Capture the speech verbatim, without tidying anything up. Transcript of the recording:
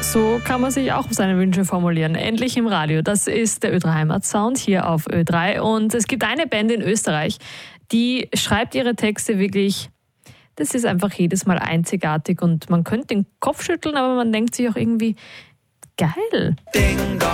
So kann man sich auch seine Wünsche formulieren. Endlich im Radio. Das ist der Ö drei Heimatsound hier auf Ö drei. Und es gibt eine Band in Österreich, die schreibt ihre Texte wirklich, das ist einfach jedes Mal einzigartig. Und man könnte den Kopf schütteln, aber man denkt sich auch irgendwie, geil. Ding dong.